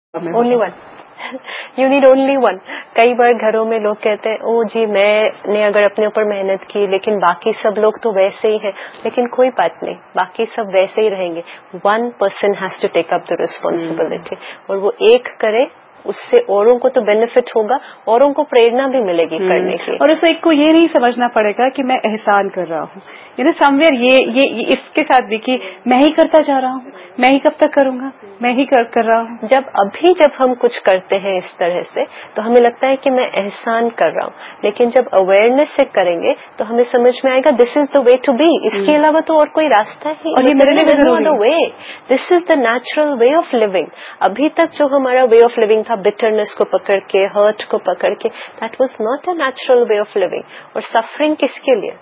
Only one. You need only one. कई बार घरों में लोग कहते हैं ओ जी मैंने अगर अपने ऊपर मेहनत की लेकिन बाकी सब लोग तो वैसे ही हैं. लेकिन कोई बात नहीं, बाकी सब वैसे ही रहेंगे. One person has to take up the responsibility. और वो एक करे, उससे औरों को तो बेनिफिट होगा, औरों को प्रेरणा भी मिलेगी करने की. और उस एक को ये नहीं समझना पड़ेगा कि मैं एहसान कर रहा हूँ. समवेयर ये इसके साथ भी कि मैं ही करता जा रहा हूँ, मैं ही कब तक करूंगा, मैं ही कर रहा हूँ. जब हम कुछ करते हैं इस तरह से तो हमें लगता है कि मैं एहसान कर रहा हूँ. लेकिन जब अवेयरनेस से करेंगे तो हमें समझ में आएगा this is the way to be. इसके अलावा तो और कोई रास्ता ही और ये मेरे लिए जरूरी वे. This is the natural way of living. अभी तक जो हमारा वे ऑफ लिविंग था बिटरनेस को पकड़ के, हर्ट को पकड़ के, that was not a natural way of living. और सफरिंग किसके लिए?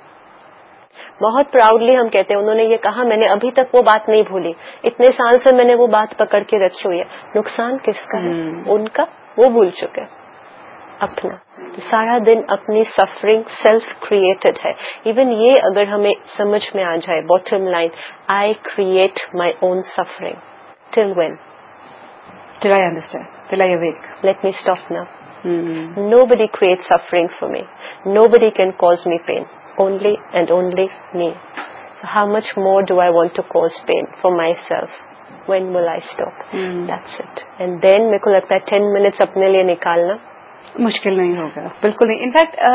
बहुत प्राउडली हम कहते हैं उन्होंने ये कहा, मैंने अभी तक वो बात नहीं भूली, इतने साल से मैंने वो बात पकड़ के रखी हुई है. नुकसान किसका है? उनका. वो भूल चुके अपना. तो सारा दिन अपनी सफरिंग सेल्फ क्रिएटेड है. इवन ये अगर हमें समझ में आ जाए, bottom line, I create my own suffering. Till when? Till I understand, till I awake. Let me stop now. Nobody creates suffering for me. Nobody can cause me pain. Only and only me. So how much more do I want to cause pain for myself? When will I stop? That's it. And then मेरे को लगता है 10 minutes अपने लिए निकालना मुश्किल नहीं होगा. बिल्कुल नहीं.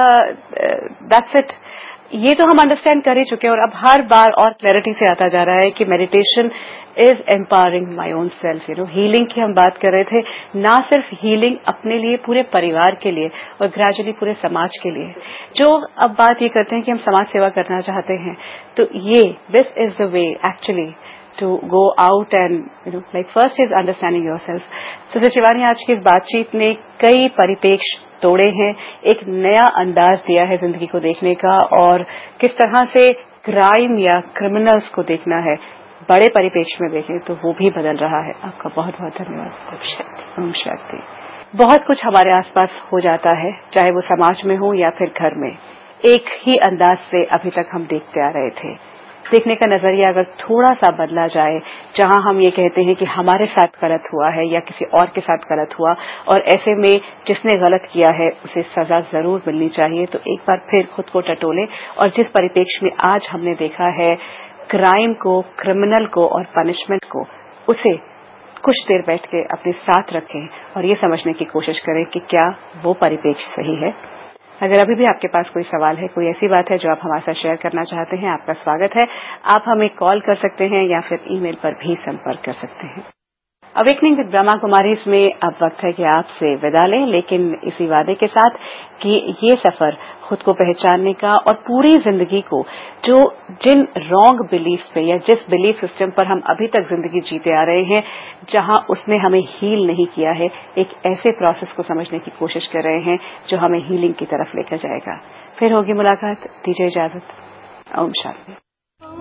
In fact that's it. ये तो हम अंडरस्टैंड कर ही चुके हैं और अब हर बार और क्लैरिटी से आता जा रहा है कि meditation is empowering my own self. Healing की हम बात कर रहे थे, ना सिर्फ हीलिंग अपने लिए, पूरे परिवार के लिए और ग्रेजुअली पूरे समाज के लिए. जो अब बात ये करते हैं कि हम समाज सेवा करना चाहते हैं, तो ये this is the way actually to go out and like first is understanding your self. Sister Shivani, आज की इस बातचीत ने कई परिपेक्ष तोड़े हैं, एक नया अंदाज दिया है जिंदगी को देखने का और किस तरह से क्राइम या क्रिमिनल्स को देखना है बड़े परिपेक्ष में देखें तो वो भी बदल रहा है. आपका बहुत बहुत धन्यवाद. ओम शांति. बहुत कुछ हमारे आसपास हो जाता है, चाहे वो समाज में हो या फिर घर में. एक ही अंदाज से अभी तक हम देखते आ रहे थे. देखने का नजरिया अगर थोड़ा सा बदला जाए, जहां हम ये कहते हैं कि हमारे साथ गलत हुआ है या किसी और के साथ गलत हुआ और ऐसे में जिसने गलत किया है उसे सजा जरूर मिलनी चाहिए, तो एक बार फिर खुद को टटोले और जिस परिप्रेक्ष्य में आज हमने देखा है क्राइम को, क्रिमिनल को और पनिशमेंट को, उसे कुछ देर बैठ के अपने साथ रखें और ये समझने की कोशिश करें कि क्या वो परिप्रेक्ष्य सही है. अगर अभी भी आपके पास कोई सवाल है, कोई ऐसी बात है जो आप हमारे साथ शेयर करना चाहते हैं, आपका स्वागत है. आप हमें कॉल कर सकते हैं या फिर ईमेल पर भी संपर्क कर सकते हैं. अवेकनिंग विद ब्रह्मा कुमारीज में अब वक्त है कि आपसे विदा लें, लेकिन इसी वादे के साथ कि ये सफर खुद को पहचानने का और पूरी जिंदगी को जिन रॉन्ग बिलीफ्स पे या जिस बिलीफ सिस्टम पर हम अभी तक जिंदगी जीते आ रहे हैं, जहां उसने हमें हील नहीं किया है, एक ऐसे प्रोसेस को समझने की कोशिश कर रहे हैं जो हमें हीलिंग की तरफ लेकर जाएगा. फिर होगी मुलाकात. दीजिए इजाजत. ओम शांति.